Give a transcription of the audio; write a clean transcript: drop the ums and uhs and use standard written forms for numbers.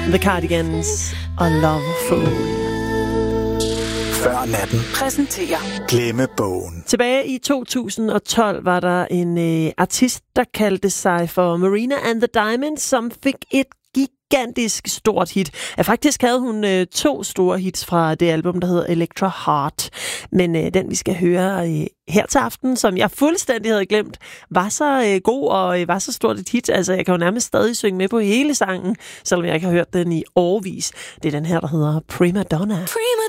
The Cardigans og Loveful. Før natten præsenterer Glemmebogen. Tilbage i 2012 var der en artist, der kaldte sig for Marina and the Diamonds, som fik et gigantisk stort hit. Ja, faktisk havde hun 2 store hits fra det album, der hedder Electra Heart. Men den, vi skal høre her til aften, som jeg fuldstændig havde glemt, var så god og var så stort et hit. Altså, jeg kan jo nærmest stadig synge med på hele sangen, selvom jeg ikke har hørt den i årevis. Det er den her, der hedder Prima Donna. Prima